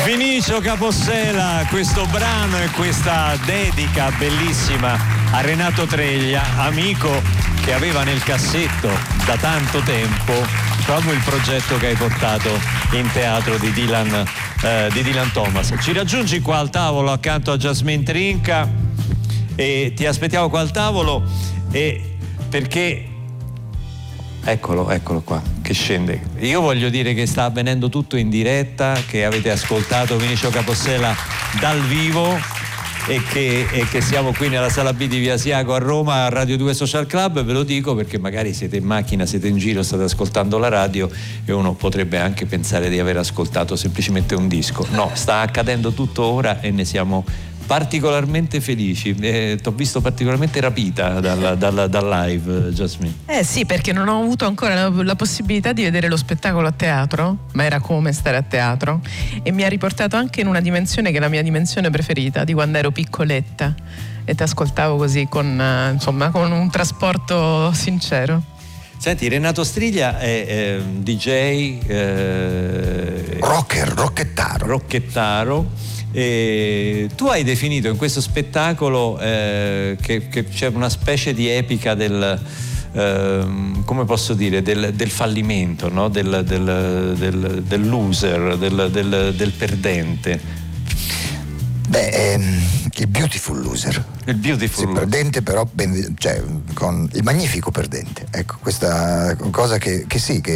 Vinicio Capossela, questo brano e questa dedica bellissima a Renato Treglia, amico che aveva nel cassetto da tanto tempo proprio il progetto che hai portato in teatro di Dylan Thomas. Ci raggiungi qua al tavolo accanto a Jasmine Trinca e ti aspettiamo qua al tavolo perché eccolo qua che scende. Io voglio dire che sta avvenendo tutto in diretta, che avete ascoltato Vinicio Capossela dal vivo e che siamo qui nella sala B di Via Asiago a Roma, a Radio 2 Social Club. Ve lo dico perché magari siete in macchina, siete in giro, state ascoltando la radio e uno potrebbe anche pensare di aver ascoltato semplicemente un disco. No, sta accadendo tutto ora e ne siamo particolarmente felici. T'ho visto particolarmente rapita dal live, Jasmine. Sì, perché non ho avuto ancora la possibilità di vedere lo spettacolo a teatro, ma era come stare a teatro, e mi ha riportato anche in una dimensione che è la mia dimensione preferita, di quando ero piccoletta e ti ascoltavo così con un trasporto sincero. Senti, Renato Striglia è DJ, rocchettaro. E tu hai definito in questo spettacolo che c'è una specie di epica del come posso dire, del fallimento, no? del loser, del perdente. Il beautiful loser. Il beautiful loser. Perdente però con il magnifico perdente. Ecco, questa cosa che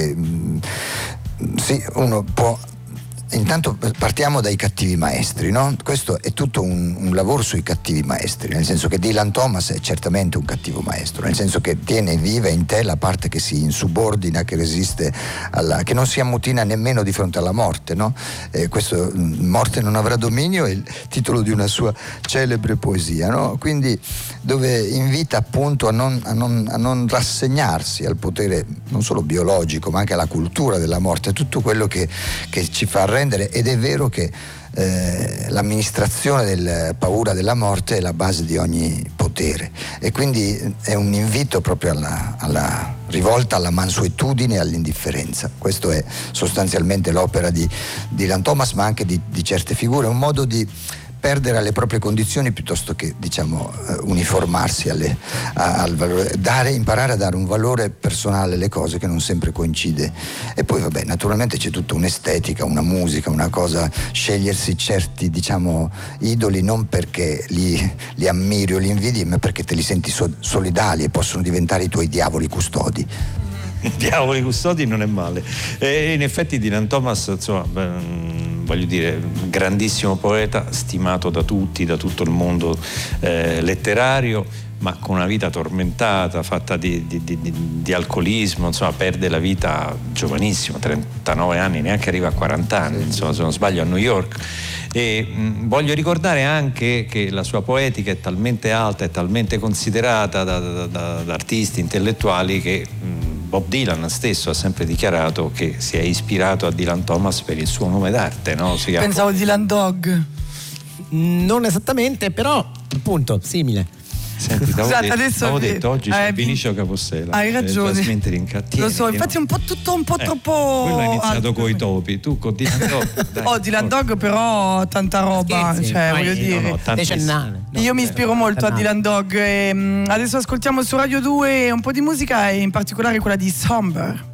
uno può. Intanto partiamo dai cattivi maestri, no? Questo è tutto un lavoro sui cattivi maestri, nel senso che Dylan Thomas è certamente un cattivo maestro, nel senso che tiene viva in te la parte che si insubordina, che resiste che non si ammutina nemmeno di fronte alla morte, no? Questo Morte non avrà dominio è il titolo di una sua celebre poesia, no? Quindi dove invita appunto a non rassegnarsi al potere non solo biologico ma anche alla cultura della morte, tutto quello che ci fa arrendere. Ed è vero che l'amministrazione della paura della morte è la base di ogni potere, e quindi è un invito proprio alla rivolta alla mansuetudine e all'indifferenza. Questo è sostanzialmente l'opera di Dylan Thomas, ma anche di certe figure, un modo di perdere alle proprie condizioni piuttosto che uniformarsi al valore, imparare a dare un valore personale alle cose che non sempre coincide. E poi naturalmente c'è tutta un'estetica, una musica, una cosa, scegliersi certi idoli non perché li ammiri o li invidi, ma perché te li senti solidali e possono diventare i tuoi diavoli custodi. Diavoli custodi non è male. E in effetti Dylan Thomas, voglio dire, grandissimo poeta, stimato da tutti, da tutto il mondo letterario, ma con una vita tormentata, fatta di alcolismo, perde la vita giovanissimo, 39 anni, neanche arriva a 40 anni, se non sbaglio, a New York. E voglio ricordare anche che la sua poetica è talmente alta, è talmente considerata da artisti intellettuali che Bob Dylan stesso ha sempre dichiarato che si è ispirato a Dylan Thomas per il suo nome d'arte, no? Pensavo Dylan Dog. Non esattamente, però appunto simile. Senti, avevo detto oggi c'è Vinicio Capossela. Hai ragione. Lo so, infatti è un po' tutto un po' troppo. Quello ha iniziato coi topi, tu con Dylan Dog. Dylan Dog però tanta roba, voglio dire. Decennale. Io mi ispiro molto a Dylan Dog. Adesso ascoltiamo su Radio 2 un po' di musica, e in particolare quella di Somber.